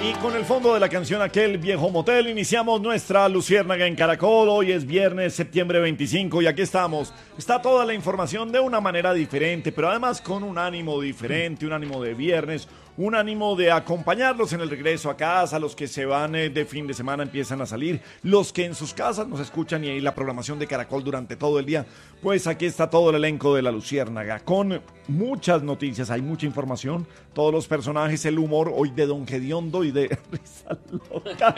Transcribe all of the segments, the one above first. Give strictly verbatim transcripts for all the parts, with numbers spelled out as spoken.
Y con el fondo de la canción Aquel Viejo Motel iniciamos nuestra Luciérnaga en Caracol. Hoy es viernes, septiembre veinticinco, y aquí estamos. Está toda la información de una manera diferente, pero además con un ánimo diferente, un ánimo de viernes, un ánimo de acompañarlos en el regreso a casa. Los que se van eh, de fin de semana empiezan a salir, los que en sus casas nos escuchan y ahí la programación de Caracol durante todo el día. Pues aquí está todo el elenco de la Luciérnaga con muchas noticias, hay mucha información, todos los personajes, el humor hoy de Don Gediondo y de Risa Loca.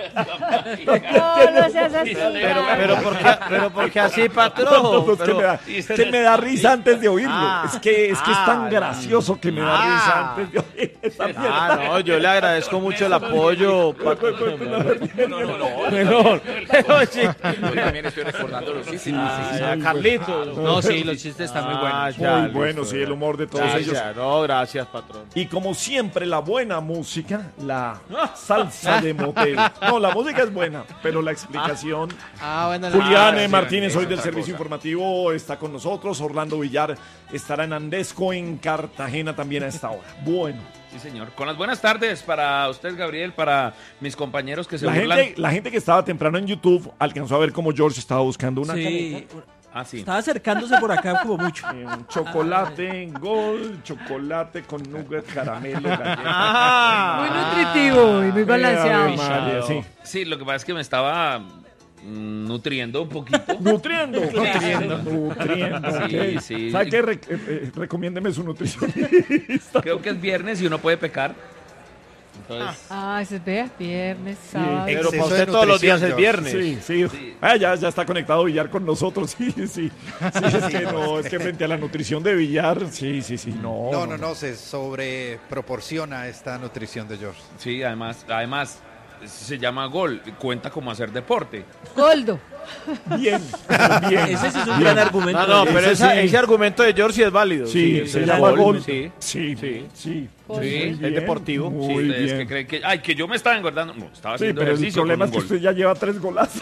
No, no seas así. Pero, pero, ¿por qué, pero ¿por qué así, patrón? No, no, es, que Pero- me da, es que me da risa antes de oírlo. Ah, es que es que es tan ah, gracioso que me da ah. risa antes de oír esa mierda. Ah, no, yo le agradezco mucho el apoyo. patrón. No, no, no. Mejor. Pero sí. Yo también estoy recordando los chistes. Ah, Carlitos. No, sí, los chistes están muy buenos. Ah, ya, Muy bueno, listo, sí, el humor de todos Gracias, ellos. no, gracias, patrón. Y como siempre, la buena música, la salsa de motel. No, la música es buena, pero la explicación. Ah, bueno, Julián Ah, eh, sí, Martínez, es hoy del otra Servicio cosa. Informativo, está con nosotros. Orlando Villar estará en Andesco, en Cartagena también a esta hora. Bueno, Sí, señor. Con las buenas tardes para usted, Gabriel, para mis compañeros que se la burlan. gente, la gente que estaba temprano en YouTube alcanzó a ver cómo George estaba buscando una Sí, Ah, sí. estaba acercándose por acá como mucho. caneta, eh, un chocolate gol, chocolate con nugget, caramelo, galleta. Ah, Muy nutritivo y muy balanceado. Ave María, sí. Sí, lo que pasa es que me estaba mm, nutriendo un poquito. Nutriendo, nutriendo, nutriendo. Sí, ok. sí. ¿Sabe qué? Re- eh, eh, recomiéndeme su nutricionista. Creo que es viernes y uno puede pecar. Entonces, Ah, ese es vea, viernes, sábado. pero Exceso para usted de todos los días nutrición, es George. viernes. Sí, sí. Ah, ya, ya está conectado Villar con nosotros. Sí, sí. Sí, es que no, es que frente a la nutrición de Villar, sí, sí, sí. No, No, no, no, se sobreproporciona esta nutrición de George. sí, además, además se llama gol, cuenta como hacer deporte. Goldo. Bien, bien. Ese sí es un bien. gran argumento. No, no, pero Ese esa- sí. ese argumento de George sí es válido. Sí, Sí, se es llama gol, gol. Sí. Sí, sí, sí. Goldo. Sí, Muy es bien, deportivo. Muy Sí, ustedes bien. que creen que, ay, que yo me estaba engordando. No, estaba Sí, haciendo pero el ejercicio problema con es que un usted gol. ya lleva tres golazos.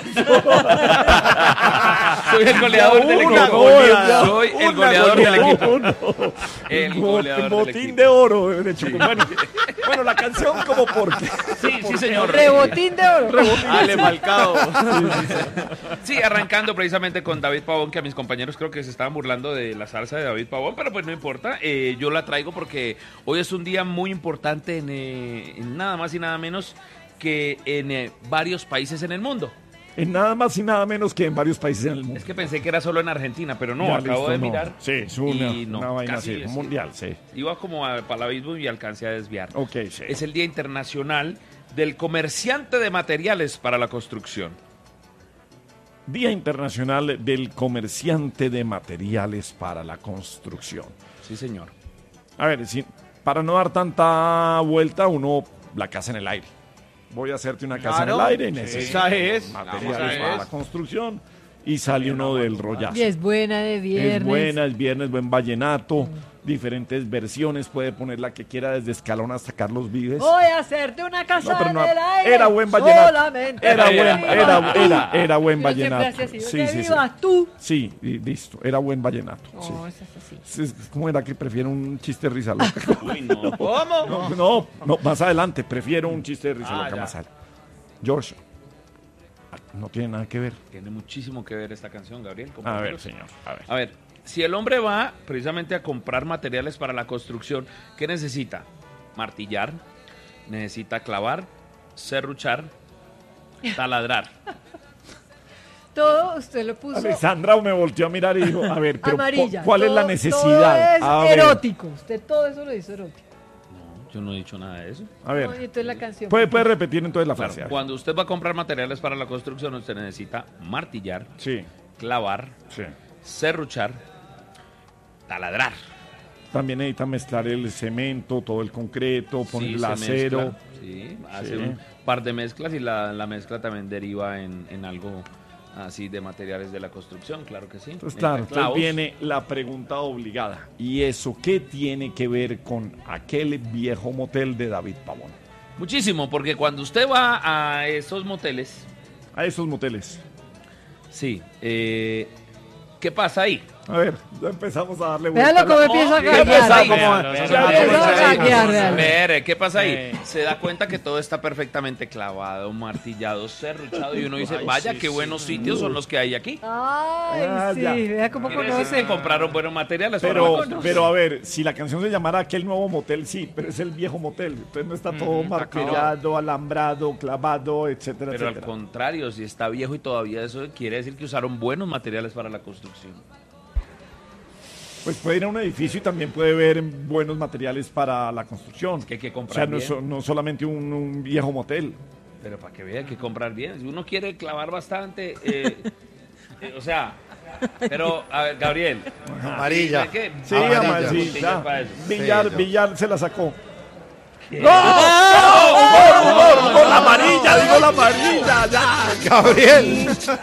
Soy el goleador del Una equipo. goleada, Soy el una goleador del goleada. equipo. No. El Bo- goleador del botín equipo. de oro, de hecho. Bueno, bueno, la canción como porque. Sí, sí, señor. Rebotín de oro. Ale Falcao. Sí, arrancando precisamente con David Pavón, que a mis compañeros creo que se estaban burlando de la salsa de David Pavón, pero pues no importa, eh, yo la traigo porque hoy es un día muy importante en, eh, en nada más y nada menos que en eh, varios países en el mundo. En nada más y nada menos que en varios países en el mundo. Es que pensé que era solo en Argentina, pero no, Ya, acabo listo, de no. mirar. Sí, es una, y no, una vaina casi así, es- mundial, sí. Iba como a, para el abismo y alcancé a desviar. Ok, sí. Es el Día Internacional del Comerciante de Materiales para la Construcción. Día Internacional del Comerciante de Materiales para la Construcción. Sí, señor. A ver, si, para no dar tanta vuelta, uno la casa en el aire. Voy a hacerte una casa Claro, en el aire y sí, necesito esa es, materiales esa para es. la construcción. Y sale uno del rollazo. Y es buena de viernes. Es buena, es viernes, buen vallenato, diferentes versiones, puede poner la que quiera desde Escalón hasta Carlos Vives. Voy a hacerte una casa No, pero no, en el aire. era buen vallenato. Solamente Era que buen, vivas era, tú. era, era buen Yo siempre vallenato. hacía así, Sí, que sí, sí. vivas tú. Sí, y listo, era buen vallenato. No, sí. esa es así. Sí, es- ¿Cómo era que prefiero un chiste de risa loca? Uy, no. ¿Cómo? No, no, no, más adelante, prefiero un chiste de risa Ah, loca ya. más adelante. George, no tiene nada que ver. Tiene muchísimo que ver esta canción, Gabriel. A ver, compañeros. señor, a ver. A ver, si el hombre va precisamente a comprar materiales para la construcción, ¿qué necesita? Martillar, necesita clavar, serruchar, taladrar. Todo usted lo puso Alexandra me volteó a mirar y dijo, a ver, pero amarilla. ¿cuál es la Todo- necesidad? Todo A es ver, erótico. Usted todo eso lo hizo erótico. No, yo no he dicho nada de eso. a No, y ver, entonces la canción. ¿puede, puede repetir entonces la Claro, frase? A ver. cuando usted va a comprar materiales para la construcción, usted necesita martillar, Sí, clavar, sí. serruchar, taladrar. También necesita mezclar el cemento, todo el concreto, poner Sí, el se acero. mezcla, sí, hace Sí. un par de mezclas y la, la mezcla también deriva en, en algo así de materiales de la construcción, claro que sí. Entonces, Necesita claro, entonces clavos. viene la pregunta obligada. ¿Y eso qué tiene que ver con aquel viejo motel de David Pavón? Muchísimo, porque cuando usted va a esos moteles, A esos moteles. sí, eh, ¿qué pasa ahí? A ver, ya empezamos a darle Véalo vuelta. cómo empieza a ¿Qué pasa gaguear. ahí? Como- Vean, eso vean, no vean, puede vean, ser. Gaguear, vean. Mire, ¿qué pasa ahí? Eh. Se da cuenta que todo está perfectamente clavado, martillado, serruchado y uno dice, Ay, vaya, sí, qué sí. buenos sitios son los que hay aquí. Ay, Ah, sí, ya. vea cómo Quiere decir conoce. que compraron buenos materiales para la Pero, construcción. pero a ver, si la canción se llamara Aquel Nuevo Motel, sí, pero es el viejo motel. Entonces no está todo Mm, martillado, alambrado, clavado, etcétera, Pero al etcétera. contrario, si está viejo y todavía eso quiere decir que usaron buenos materiales para la construcción. Pues puede ir a un edificio y también puede ver buenos materiales para la construcción. Es que hay que O comprar sea, no, bien. so- no solamente un, un viejo motel. Pero para que vea, hay que comprar bien. Si uno quiere clavar bastante, eh, eh, o sea, pero, a ver, Gabriel. Amarilla. ¿qué? Sí, Amarilla. ama- sí, Puntillas ya. para eso. Villar, Sí, yo- Villar se la sacó. ¡No! ¡No! ¡Humor, humor, humor! ¡La amarilla! ¡Digo la amarilla! ¡Ya! Gabriel.